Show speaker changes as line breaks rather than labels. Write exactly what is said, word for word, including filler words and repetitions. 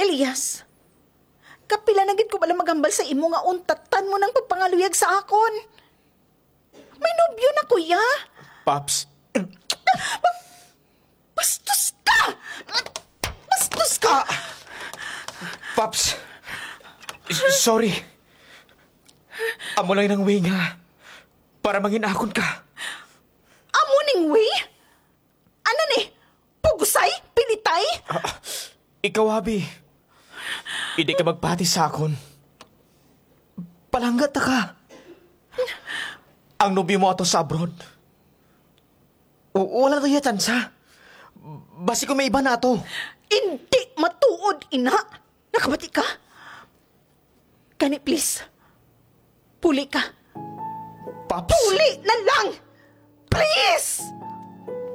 Elias, kapila na gid ko bala magambal sa imo nga untatan mo ng pagpangaluyag sa akon. May nobyo na, kuya.
Paps,
Bastos ka! Bastos ka!
Paps, s- sorry. Amo lang ng way nga para manginakon ka.
Amo ning way? Ano ni? Pugusay? Pinitay?
Ikaw, Abi. Hindi ka magpati sa akon. Palanggat na ka. Ang nobyo mo ato sa abroad. O, wala tayo tansa. Basi ko may iba na ato.
Hindi matuod, ina. Nakabati ka? Kani, please. Puli ka.
Paps.
Puli na lang! Please!